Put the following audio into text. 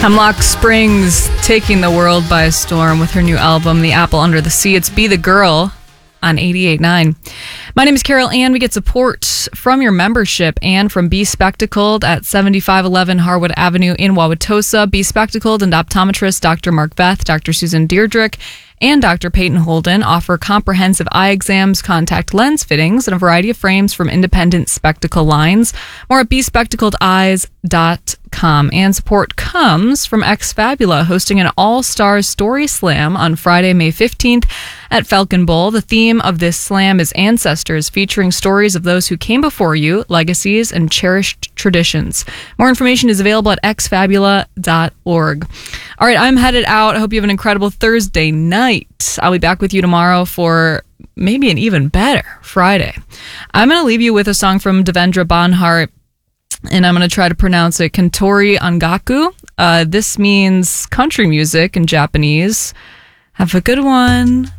Hemlock Springs taking the world by storm with her new album, The Apple Under the Sea. It's Be the Girl on 88.9. My name is Carol Ann. We get support from your membership and from Be Spectacled at 7511 Harwood Avenue in Wauwatosa. Be Spectacled and optometrist Dr. Mark Beth, Dr. Susan Deirdrick, and Dr. Peyton Holden offer comprehensive eye exams, contact lens fittings, and a variety of frames from independent spectacle lines. More at bespectacledeyes.com. And support comes from X Fabula, hosting an all-stars story slam on Friday, May 15th at Falcon Bowl. The theme of this slam is Ancestors, featuring stories of those who came before you, legacies, and cherished traditions. More information is available at xfabula.org. All right, I'm headed out. I hope you have an incredible Thursday night. I'll be back with you tomorrow for maybe an even better Friday. I'm going to leave you with a song from Devendra Banhart, and I'm going to try to pronounce it Kantori Angaku. This means country music in Japanese. Have a good one.